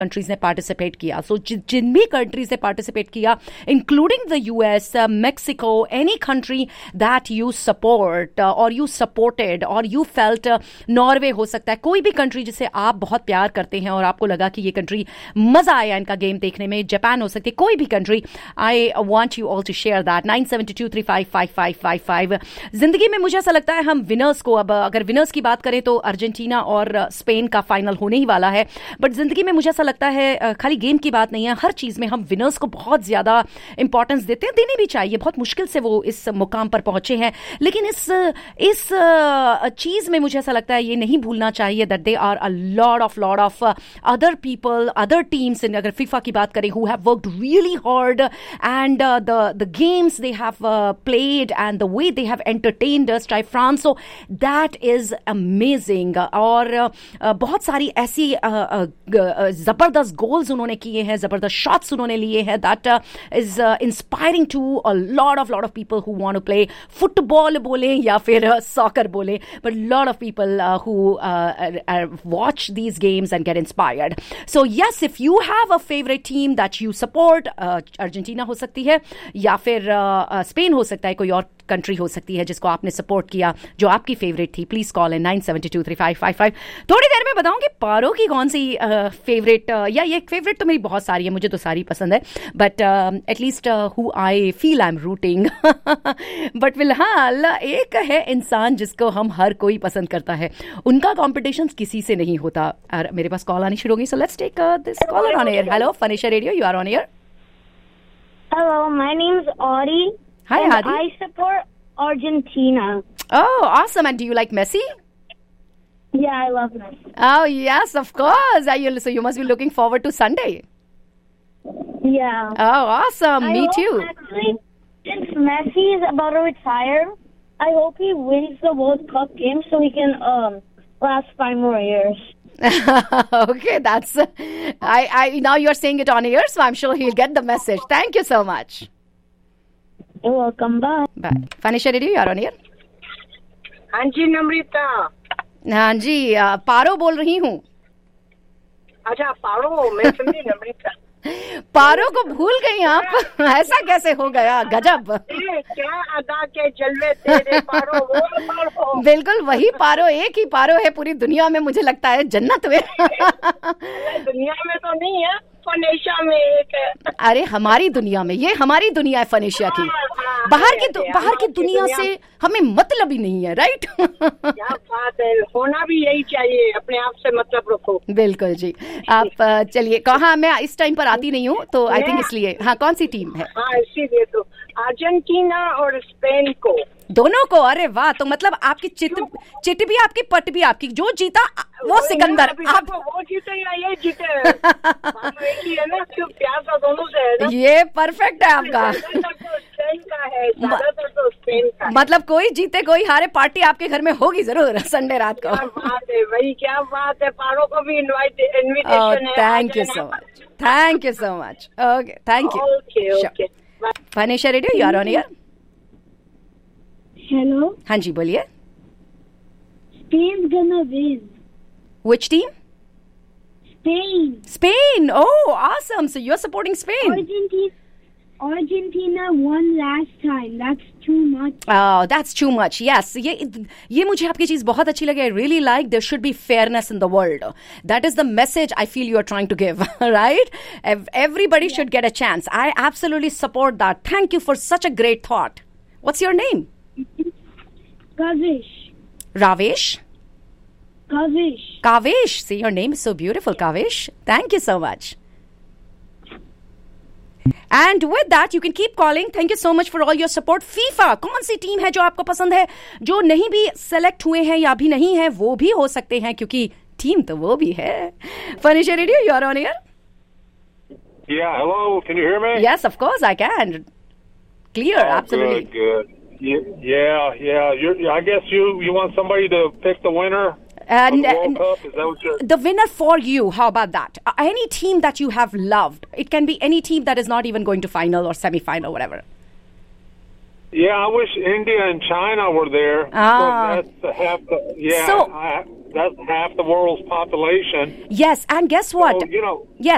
Countries ने participate किया. सो जिन भी कंट्रीज ने पार्टिसिपेट किया, including the US, Mexico, any country that you support और यू सपोर्टेड और यू फेल्ट, नॉर्वे हो सकता है, कोई भी कंट्री जिसे आप बहुत प्यार करते हैं और आपको लगा कि ये कंट्री मजा आया इनका गेम देखने में, जापान हो सकती है, कोई भी country. I want you all to share that. 9722355555. जिंदगी में मुझे ऐसा लगता है हम विनर्स को, अब अगर विनर्स की बात करें तो अर्जेंटीना और स्पेन का फाइनल होने ही वाला है, बट जिंदगी में मुझे ऐसा लगता है खाली गेम की बात नहीं है, हर चीज में हम विनर्स को बहुत ज्यादा इंपॉर्टेंस देते हैं, देनी भी चाहिए. बहुत मुश्किल से वो इस मुकाम पर पहुंचे हैं, लेकिन इस चीज में मुझे ऐसा लगता है ये नहीं भूलना चाहिए that they are a lot of other people, other teams, अगर फीफा की बात करें, who have worked really hard and the games they have played and the way they have entertained अस, चाहे फ्रांस हो, दैट इज अमेजिंग. और बहुत सारी ऐसी जबरदस्त गोल्स उन्होंने किए हैं, जबरदस्त शॉट्स उन्होंने लिए हैं, that is inspiring to a lot of people who want to play football बोले या फिर सॉकर बोले, but lot of people who watch these games and get inspired. So yes, if you have a favourite team that you support, Argentina हो सकती है या फिर Spain हो सकता है, कोई और कंट्री हो सकती है जिसको आपने सपोर्ट किया, जो आपकी फेवरेट थी, प्लीज कॉल इन 97223555. थोड़ी देर में बताऊंगी पारो की कौन सी फेवरेट, या ये फेवरेट तो मेरी बहुत सारी है, मुझे तो सारी पसंद है, but at least who I feel I am rooting. But फिलहाल एक है इंसान जिसको हम हर कोई पसंद करता है, उनका कॉम्पिटिशन किसी से नहीं होता. और मेरे पास कॉल आनी शुरू होगी, so let's take this collar on air. Hello फनिशा radio, you are on air. Hello, my name's Audie. Hi, and Adi. I support Argentina. Oh, awesome. And do you like Messi? Yeah, I love Messi. Oh, yes, of course. So you must be looking forward to Sunday. Yeah. Oh, awesome. Me too. Actually, since Messi is about to retire, I hope he wins the World Cup game so he can last 5 more years. Okay, that's I now you're saying it on air, so I'm sure he'll get the message. Thank you so much. You're welcome. Bye. Bye. Fanisha Radio, you're on air. हाँ जी नम्रता. हाँ जी, पारो बोल रही हूँ. अच्छा पारो, मैं समझी नम्रता. पारो को भूल गई आप. ऐसा कैसे हो गया, गजब. क्या अदा के जलवे तेरे पारो, वो पारो. बिल्कुल वही पारो, एक ही पारो है पूरी दुनिया में, मुझे लगता है जन्नत में. दुनिया में तो नहीं है, फनेशिया में एक है. अरे हमारी दुनिया में, ये हमारी दुनिया है फनेशिया की. बाहर की दुनिया से हमें मतलब ही नहीं है, राइट. क्या बात है, होना भी यही चाहिए, अपने आप से मतलब रखो. बिल्कुल जी. आप चलिए, कहा मैं इस टाइम पर आती नहीं हूँ तो आई थिंक इसलिए. हाँ, कौन सी टीम है? हाँ इसीलिए तो अर्जेंटीना और स्पेन को, दोनों को. अरे वाह, तो मतलब आपकी चिट भी आपकी, पट भी आपकी, जो जीता वो सिकंदर. आप वो जीते या ये जीते, एक ही है ना, क्योंकि प्यार तो दोनों से है ना. ये परफेक्ट है आपका. तो स्पेन का है. मतलब कोई जीते कोई हारे, पार्टी आपके घर में होगी जरूर संडे रात को. क्या बात है भाई, क्या बात है. पारो को भी इनविटेशन है. Thank you so much. Thank you so much. Okay, thank you. Okay. फनेशिया radio, you are on air. Hello. हाँ जी, बोलिए. Spain's gonna win. Which team? Spain. Oh, awesome. So you're supporting Spain. Argentina won last time. That's too much. Oh, that's too much. Yes. ये मुझे आपकी चीज बहुत अच्छी लगी. I really like there should be fairness in the world. That is the message I feel you are trying to give, right? Everybody should get a chance. I absolutely support that. Thank you for such a great thought. What's your name? Kavish. Ravesh? Kavish. See, your name is so beautiful, Kavish. Thank you so much. And with that, you can keep calling. Thank you so much for all your support. FIFA, कौन सी team है जो आपको पसंद है, जो नहीं भी select हुए हैं या भी नहीं है, वो भी हो सकते हैं, क्योंकि टीम तो वो भी है. Fanisha Radio, you are on air. Yeah, hello. Can you hear me? Yes, of course I can. Clear, absolutely. Good. Yeah. I guess you want somebody to pick the winner. And World Cup, is that what you're... the winner for you, how about that? Any team that you have loved. It can be any team that is not even going to final or semi-final, whatever. Yeah, I wish India and China were there. That's half the, that's half the world's population. Yes, and guess what? So, yes,